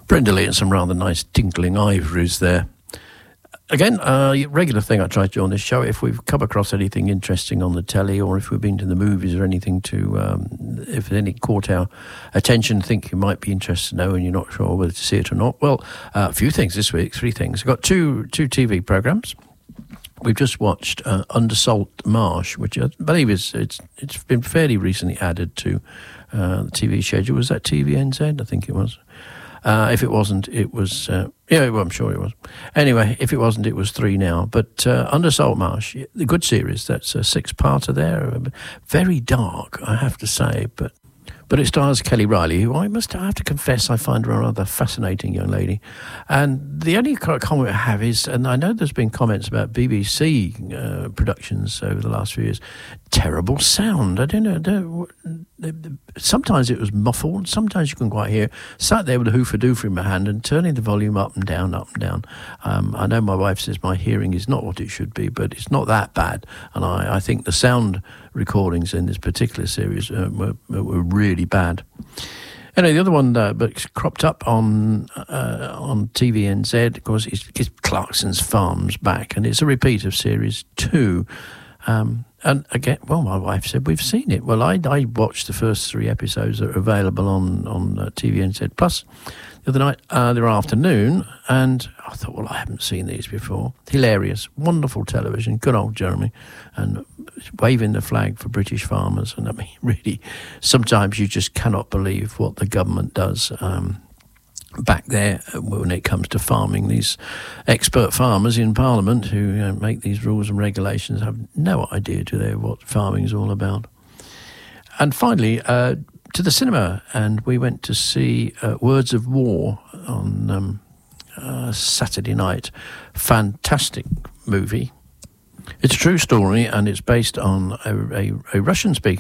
Brenda Lee and some rather nice tinkling ivories there. Again, regular thing I try to do on this show, if we've come across anything interesting on the telly or if we've been to the movies or anything if any caught our attention, think you might be interested to know and you're not sure whether to see it or not. Well, a few things this week, 3 things. I've got two TV programmes. We've just watched Under Salt Marsh, which I believe it's been fairly recently added to the TV schedule. Was that TVNZ? I think it was. If it wasn't, it was... well, I'm sure it was. Anyway, if it wasn't, it was 3 now. But Under Salt Marsh, the good series, that's a 6-parter there. Very dark, I have to say, but it stars Kelly Riley, who I have to confess I find her a rather fascinating young lady. And the only comment I have is, and I know there's been comments about BBC productions over the last few years, terrible sound. I don't know. Sometimes it was muffled. Sometimes you couldn't quite hear. Sat there with a hoofer-doofer in my hand and turning the volume up and down, up and down. I know my wife says my hearing is not what it should be, but it's not that bad. And I think the sound recordings in this particular series were really bad. Anyway, the other one that's cropped up on TVNZ, of course, is Clarkson's Farms back, and it's a repeat of Series 2. And again, well, my wife said we've seen it. Well, I watched the first 3 episodes that are available on TVNZ Plus the other night, the afternoon, and I thought, well, I haven't seen these before. Hilarious, wonderful television, good old Jeremy, and waving the flag for British farmers. And I mean, really, sometimes you just cannot believe what the government does back there when it comes to farming. These expert farmers in Parliament who make these rules and regulations have no idea, do they, what farming is all about. And finally, to the cinema, and we went to see Words of War on Saturday night. Fantastic movie. It's a true story, and it's based on a Russian-speaking